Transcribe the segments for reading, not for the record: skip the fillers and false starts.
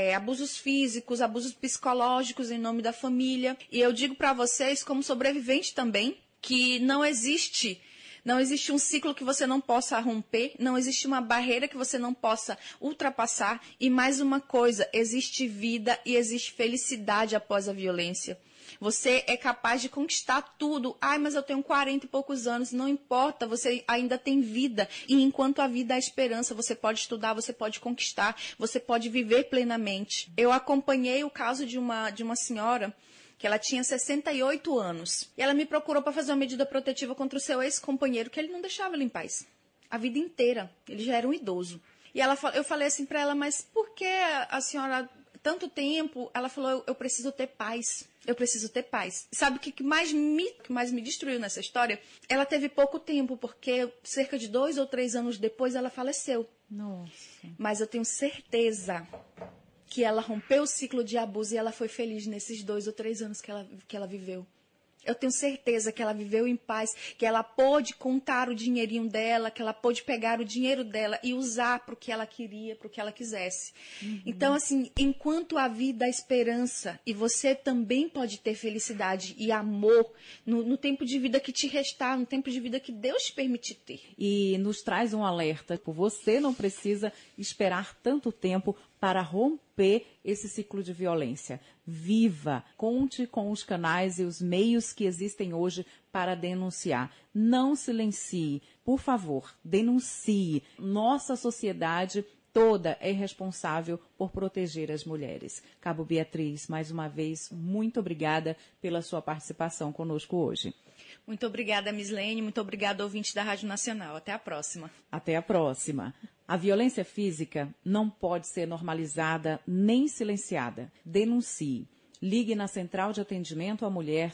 abusos físicos, abusos psicológicos em nome da família. E eu digo para vocês, como sobrevivente também, que não existe um ciclo que você não possa romper, não existe uma barreira que você não possa ultrapassar. E mais uma coisa, existe vida e existe felicidade após a violência. Você é capaz de conquistar tudo. Ai, mas eu tenho 40 e poucos anos. Não importa, você ainda tem vida. E enquanto a vida há esperança, você pode estudar, você pode conquistar, você pode viver plenamente. Eu acompanhei o caso de uma senhora que ela tinha 68 anos. E ela me procurou para fazer uma medida protetiva contra o seu ex-companheiro, que ele não deixava ela em paz. A vida inteira. Ele já era um idoso. E eu falei assim para ela, mas por que a senhora tanto tempo? Ela falou, eu preciso ter paz. Eu preciso ter paz. Sabe o que mais me destruiu nessa história? Ela teve pouco tempo, porque cerca de 2 ou 3 anos depois ela faleceu. Nossa. Mas eu tenho certeza que ela rompeu o ciclo de abuso e ela foi feliz nesses 2 ou 3 anos que ela viveu. Eu tenho certeza que ela viveu em paz, que ela pôde contar o dinheirinho dela, que ela pôde pegar o dinheiro dela e usar para o que ela queria, para o que ela quisesse. Então, assim, enquanto a vida há esperança, e você também pode ter felicidade e amor no tempo de vida que te restar, no tempo de vida que Deus te permitir ter. E nos traz um alerta, você não precisa esperar tanto tempo para romper esse ciclo de violência. Viva, conte com os canais e os meios que existem hoje para denunciar. Não silencie, por favor, denuncie. Nossa sociedade toda é responsável por proteger as mulheres. Cabo Beatriz, mais uma vez, muito obrigada pela sua participação conosco hoje. Muito obrigada, Mislene, muito obrigada, ouvinte da Rádio Nacional. Até a próxima. Até a próxima. A violência física não pode ser normalizada nem silenciada. Denuncie. Ligue na Central de Atendimento à Mulher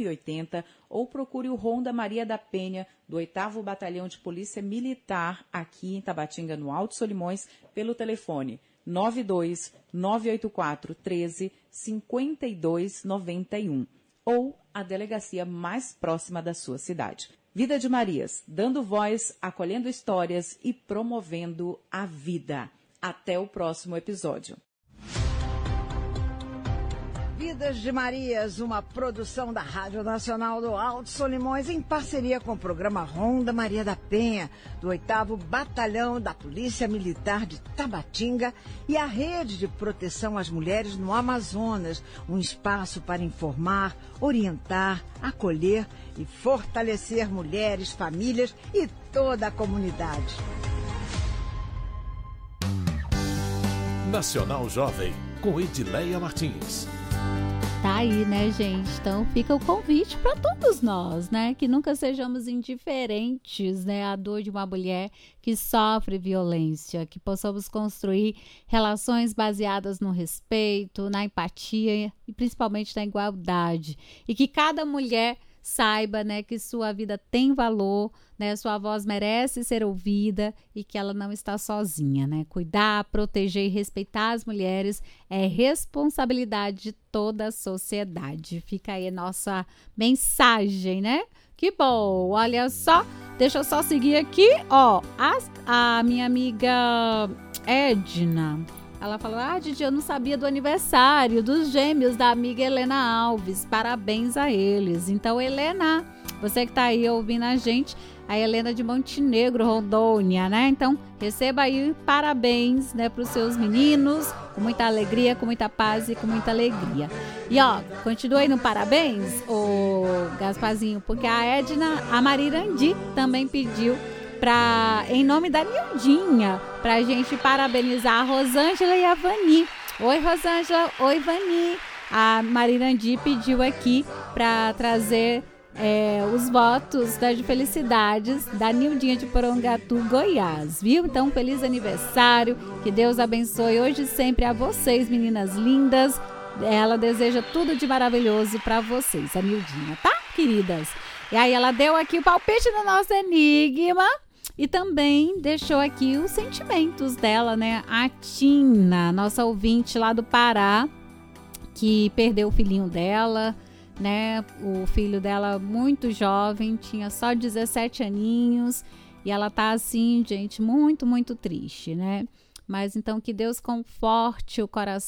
180 ou procure o Ronda Maria da Penha, do 8º Batalhão de Polícia Militar, aqui em Tabatinga, no Alto Solimões, pelo telefone 92 984 13 52 91 ou a delegacia mais próxima da sua cidade. Vida de Marias, dando voz, acolhendo histórias e promovendo a vida. Até o próximo episódio. Vidas de Marias, uma produção da Rádio Nacional do Alto Solimões, em parceria com o programa Ronda Maria da Penha, do 8º Batalhão da Polícia Militar de Tabatinga e a Rede de Proteção às Mulheres no Amazonas, um espaço para informar, orientar, acolher e fortalecer mulheres, famílias e toda a comunidade. Nacional Jovem, com Edileia Martins. Tá aí, né, gente? Então fica o convite para todos nós, né? Que nunca sejamos indiferentes, né, à dor de uma mulher que sofre violência, que possamos construir relações baseadas no respeito, na empatia e principalmente na igualdade. E que cada mulher saiba, né, que sua vida tem valor, né, sua voz merece ser ouvida e que ela não está sozinha, né? Cuidar, proteger e respeitar as mulheres é responsabilidade de toda a sociedade. Fica aí a nossa mensagem, né? Que bom! Olha só, deixa eu só seguir aqui, ó, a minha amiga Edna. Ela falou, Didi, eu não sabia do aniversário dos gêmeos da amiga Helena Alves. Parabéns a eles. Então, Helena, você que tá aí ouvindo a gente, a Helena de Montenegro, Rondônia, né? Então, receba aí parabéns, né, para os seus meninos, com muita alegria, com muita paz e com muita alegria. E, ó, continua aí no parabéns, ô Gasparzinho, porque a Edna, a Marirandi também pediu em nome da Nildinha, pra gente parabenizar a Rosângela e a Vani. Oi, Rosângela. Oi, Vani. A Marirandi pediu aqui para trazer os votos de felicidades da Nildinha de Porongatu, Goiás, viu? Então, feliz aniversário, que Deus abençoe hoje e sempre a vocês, meninas lindas. Ela deseja tudo de maravilhoso para vocês, a Nildinha, tá, queridas? E aí ela deu aqui o palpite no nosso enigma. E também deixou aqui os sentimentos dela, né? A Tina, nossa ouvinte lá do Pará, que perdeu o filhinho dela, né? O filho dela muito jovem, tinha só 17 aninhos. E ela tá assim, gente, muito, muito triste, né? Mas então que Deus conforte o coração